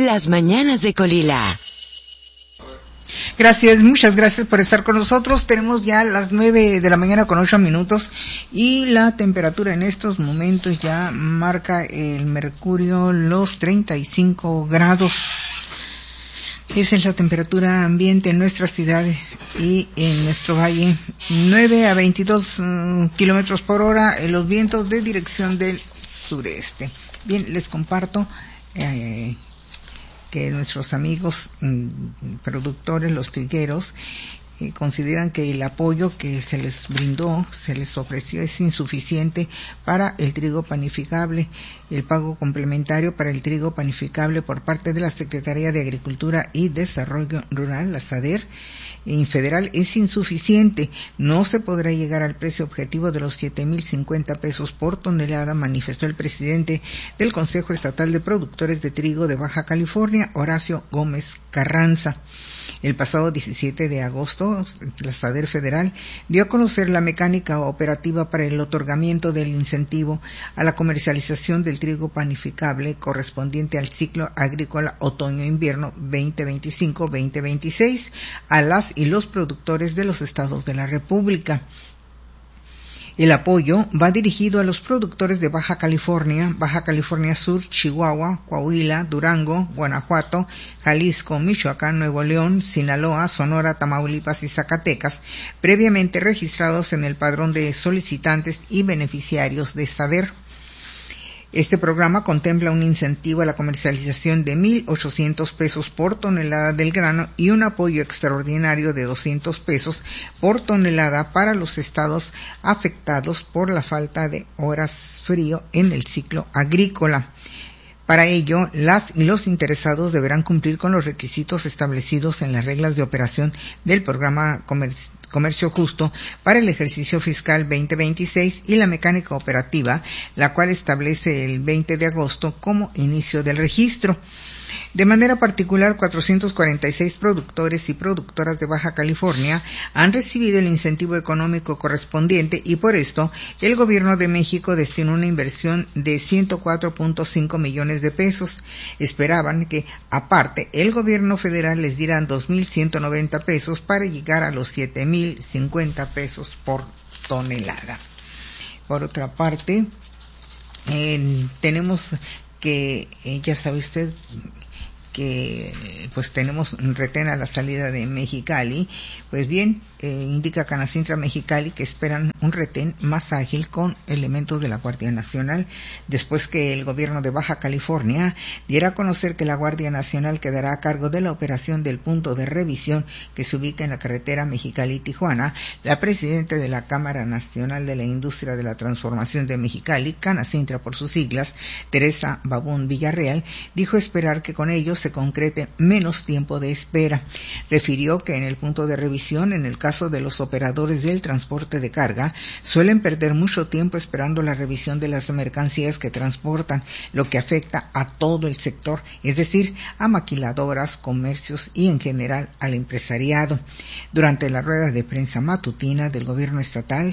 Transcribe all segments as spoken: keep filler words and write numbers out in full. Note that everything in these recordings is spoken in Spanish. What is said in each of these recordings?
Las mañanas de Colila. Gracias, muchas gracias por estar con nosotros. Tenemos ya las nueve de la mañana con ocho minutos y la temperatura en estos momentos ya marca el mercurio los treinta y cinco grados. Esa es la temperatura ambiente en nuestra ciudad y en nuestro valle. nueve a veintidós uh, kilómetros por hora en los vientos de dirección del sureste. Bien, les comparto eh, que nuestros amigos mmm, productores, los trigueros, eh, consideran que el apoyo que se les brindó, se les ofreció, es insuficiente para el trigo panificable. El pago complementario para el trigo panificable por parte de la Secretaría de Agricultura y Desarrollo Rural, la SADER, en federal, es insuficiente. No se podrá llegar al precio objetivo de los siete mil cincuenta pesos por tonelada, manifestó el presidente del Consejo Estatal de Productores de Trigo de Baja California, Horacio Gómez Carranza. El pasado diecisiete de agosto, la SADER federal dio a conocer la mecánica operativa para el otorgamiento del incentivo a la comercialización del trigo panificable correspondiente al ciclo agrícola otoño-invierno veinte veinticinco veinte veintiséis a las y los productores de los estados de la República. El apoyo va dirigido a los productores de Baja California, Baja California Sur, Chihuahua, Coahuila, Durango, Guanajuato, Jalisco, Michoacán, Nuevo León, Sinaloa, Sonora, Tamaulipas y Zacatecas, previamente registrados en el padrón de solicitantes y beneficiarios de SADER. Este programa contempla un incentivo a la comercialización de mil ochocientos pesos por tonelada del grano y un apoyo extraordinario de doscientos pesos por tonelada para los estados afectados por la falta de horas frío en el ciclo agrícola. Para ello, las y los interesados deberán cumplir con los requisitos establecidos en las reglas de operación del programa Comercio, Comercio Justo para el ejercicio fiscal veinte veintiséis y la mecánica operativa, la cual establece el veinte de agosto como inicio del registro. De manera particular, cuatrocientos cuarenta y seis productores y productoras de Baja California han recibido el incentivo económico correspondiente y por esto el Gobierno de México destinó una inversión de ciento cuatro punto cinco millones de pesos. Esperaban que, aparte, el Gobierno federal les diera dos mil ciento noventa pesos para llegar a los siete mil cincuenta pesos por tonelada. Por otra parte, eh, tenemos que, eh, ya sabe usted, que pues tenemos un retén a la salida de Mexicali. Pues bien, eh, indica Canacintra Mexicali que esperan un retén más ágil con elementos de la Guardia Nacional, después que el gobierno de Baja California diera a conocer que la Guardia Nacional quedará a cargo de la operación del punto de revisión que se ubica en la carretera Mexicali-Tijuana. La presidenta de la Cámara Nacional de la Industria de la Transformación de Mexicali, Canacintra por sus siglas, Teresa Babún Villarreal, dijo esperar que con ello se concrete menos tiempo de espera. Refirió que en el punto de revisión, en el caso de los operadores del transporte de carga, suelen perder mucho tiempo esperando la revisión de las mercancías que transportan, lo que afecta a todo el sector, es decir, a maquiladoras, comercios y en general al empresariado. Durante la rueda de prensa matutina del gobierno estatal,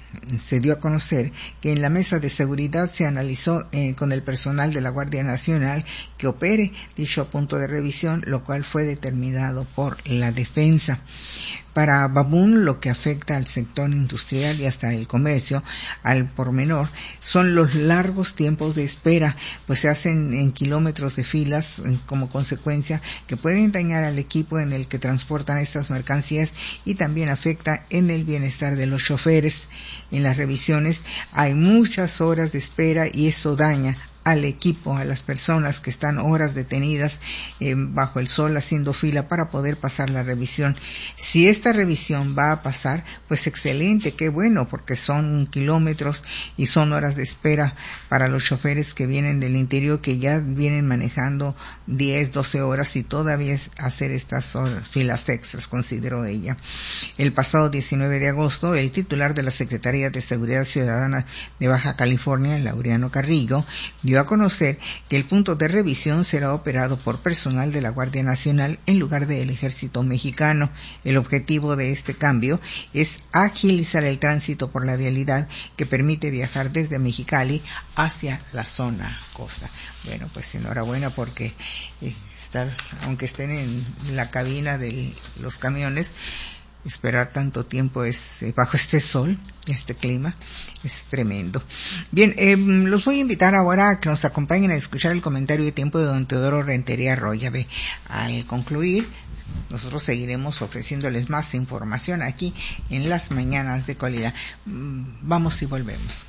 se dio a conocer que en la mesa de seguridad se analizó eh, con el personal de la Guardia Nacional que opere dicho punto de revisión, lo cual fue determinado por la defensa. Para Babún, lo que afecta al sector industrial y hasta el comercio al por menor son los largos tiempos de espera, pues se hacen en kilómetros de filas como consecuencia que pueden dañar al equipo en el que transportan estas mercancías y también afecta en el bienestar de los choferes. En las revisiones hay muchas horas de espera y eso daña al equipo, a las personas que están horas detenidas eh, bajo el sol haciendo fila para poder pasar la revisión. Si esta revisión va a pasar, pues excelente, qué bueno, porque son kilómetros y son horas de espera para los choferes que vienen del interior, que ya vienen manejando diez, doce horas y todavía es hacer estas horas, filas extras, consideró ella. El pasado diecinueve de agosto, el titular de la Secretaría de Seguridad Ciudadana de Baja California, Laureano Carrillo, dio a conocer que el punto de revisión será operado por personal de la Guardia Nacional en lugar del Ejército Mexicano. El objetivo de este cambio es agilizar el tránsito por la vialidad que permite viajar desde Mexicali hacia la zona costa. Bueno, pues enhorabuena porque eh, estar, aunque estén en la cabina de los camiones, esperar tanto tiempo es eh, bajo este sol, este clima, es tremendo. Bien, eh, los voy a invitar ahora a que nos acompañen a escuchar el comentario de tiempo de don Teodoro Rentería Arroyave. Al concluir, nosotros seguiremos ofreciéndoles más información aquí en las mañanas de Colida. Vamos y volvemos.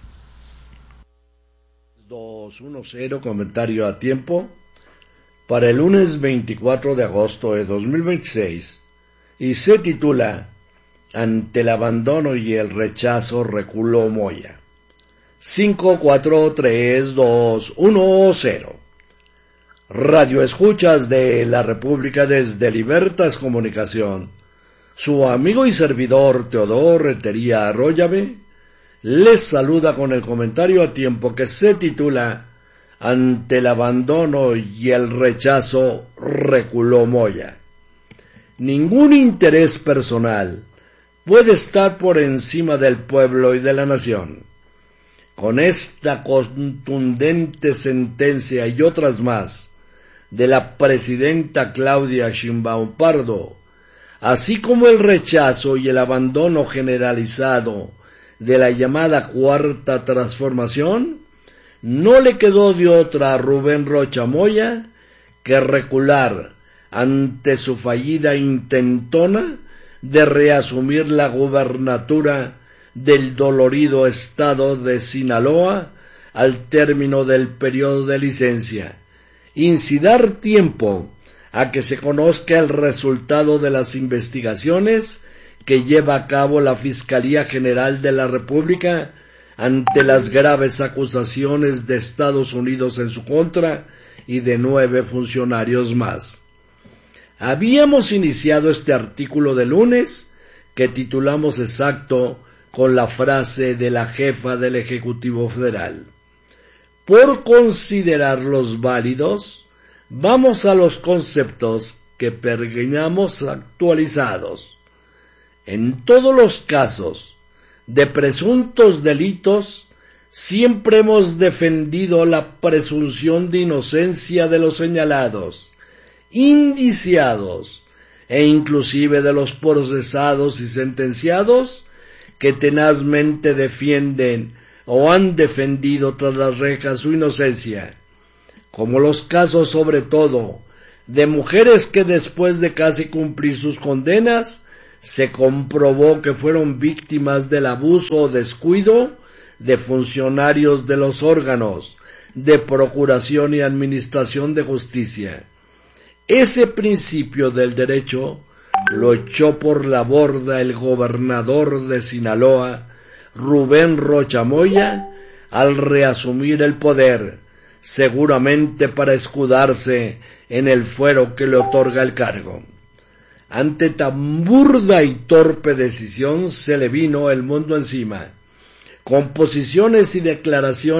dos uno cero, comentario a tiempo para el lunes veinticuatro de agosto de dos mil veintiséis, y se titula Ante el abandono y el rechazo reculó Moya. cinco cuatro tres dos uno cero. Radio Escuchas de la República desde Libertas Comunicación. Su amigo y servidor Teodoro Rentería Arroyave les saluda con el comentario a tiempo que se titula Ante el abandono y el rechazo reculó Moya. Ningún interés personal puede estar por encima del pueblo y de la nación. Con esta contundente sentencia y otras más de la presidenta Claudia Sheinbaum Pardo, así como el rechazo y el abandono generalizado de la llamada Cuarta Transformación, no le quedó de otra a Rubén Rocha Moya que recular ante su fallida intentona de reasumir la gubernatura del dolorido estado de Sinaloa al término del periodo de licencia, y sin dar tiempo a que se conozca el resultado de las investigaciones que lleva a cabo la Fiscalía General de la República ante las graves acusaciones de Estados Unidos en su contra y de nueve funcionarios más. Habíamos iniciado este artículo de lunes, que titulamos exacto con la frase de la jefa del Ejecutivo Federal. Por considerarlos válidos, vamos a los conceptos que pergeñamos actualizados. En todos los casos de presuntos delitos, siempre hemos defendido la presunción de inocencia de los señalados, indiciados e inclusive de los procesados y sentenciados que tenazmente defienden o han defendido tras las rejas su inocencia, como los casos sobre todo de mujeres que después de casi cumplir sus condenas se comprobó que fueron víctimas del abuso o descuido de funcionarios de los órganos de procuración y administración de justicia. Ese principio del derecho lo echó por la borda el gobernador de Sinaloa, Rubén Rocha Moya, al reasumir el poder, seguramente para escudarse en el fuero que le otorga el cargo. Ante tan burda y torpe decisión se le vino el mundo encima, con posiciones y declaraciones